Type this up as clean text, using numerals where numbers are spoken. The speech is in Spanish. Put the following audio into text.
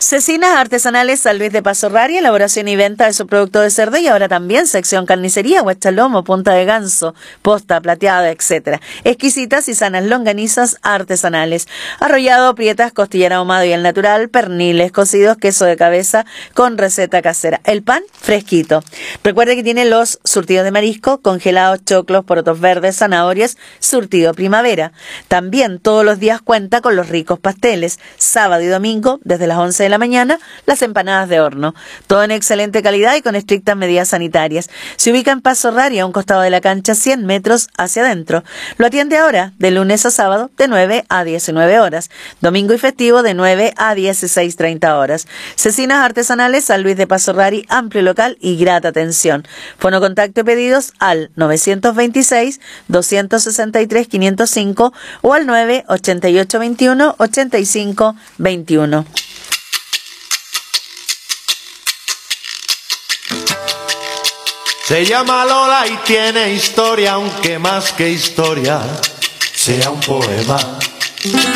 Cecinas Artesanales San Luis de Paso Rari, elaboración y venta de su producto de cerdo, y ahora también sección carnicería, huachalomo, punta de ganso, posta, plateada, etc. Exquisitas y sanas longanizas artesanales, arrollado, prietas, costillera ahumado y al natural, perniles, cocidos, queso de cabeza con receta casera. El pan fresquito. Recuerde que tiene los surtidos de marisco, congelados, choclos, porotos verdes, zanahorias, surtido primavera. También todos los días cuenta con los ricos pasteles, sábado y domingo desde las 11 de la mañana, las empanadas de horno. Todo en excelente calidad y con estrictas medidas sanitarias. Se ubica en Paso Rari, a un costado de la cancha, 100 metros hacia adentro. Lo atiende ahora, de lunes a sábado, de 9 a 19 horas. Domingo y festivo, de 9 a 16:30 horas. Cecinas Artesanales San Luis de Paso Rari, amplio local y grata atención. Fono contacto y pedidos al 926-263-505 o al 98821-8521. Se llama Lola y tiene historia, aunque más que historia sea un poema.